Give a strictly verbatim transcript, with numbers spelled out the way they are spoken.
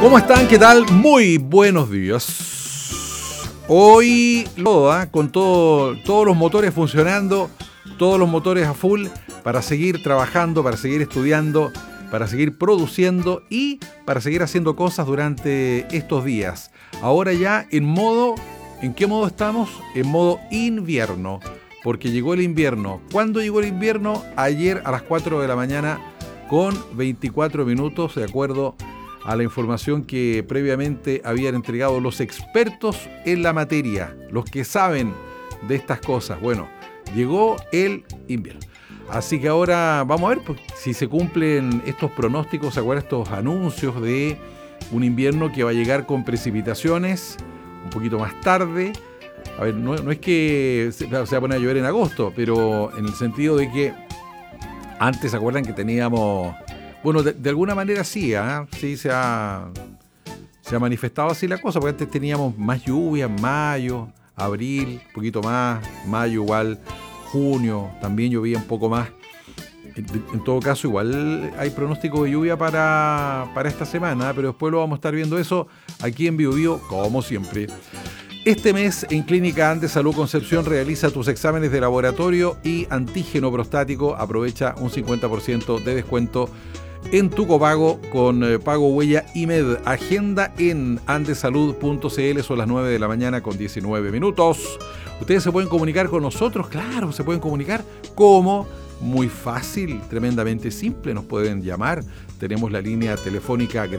¿Cómo están? ¿Qué tal? Muy buenos días. Hoy, Loda, con todo, todos los motores funcionando, todos los motores a full, para seguir trabajando, para seguir estudiando, para seguir produciendo y para seguir haciendo cosas durante estos días. Ahora ya en modo, ¿en qué modo estamos? En modo invierno, porque llegó el invierno. ¿Cuándo llegó el invierno? Ayer a las cuatro de la mañana con veinticuatro minutos, de acuerdo a la información que previamente habían entregado los expertos en la materia, los que saben de estas cosas. Bueno, llegó el invierno. Así que ahora vamos a ver pues, si se cumplen estos pronósticos, ¿se acuerdan? Estos anuncios de un invierno que va a llegar con precipitaciones un poquito más tarde. A ver, no, no es que se, se va a poner a llover en agosto, pero en el sentido de que antes, ¿se acuerdan que teníamos... Bueno, de, de alguna manera sí, ¿eh? sí se ha, se ha manifestado así la cosa, porque antes teníamos más lluvia en mayo, abril, un poquito más, mayo igual, junio también llovía un poco más. En, en todo caso, igual hay pronóstico de lluvia para, para esta semana, pero después lo vamos a estar viendo eso aquí en Bio Bio, como siempre. Este mes en Clínica Andes Salud Concepción realiza tus exámenes de laboratorio y antígeno prostático. Aprovecha un cincuenta por ciento de descuento en tu copago con eh, pago huella I M E D. Agenda en andesalud punto c l, son las nueve de la mañana con diecinueve minutos. Ustedes se pueden comunicar con nosotros, claro, se pueden comunicar. ¿Cómo? Muy fácil, tremendamente simple, nos pueden llamar. Tenemos la línea telefónica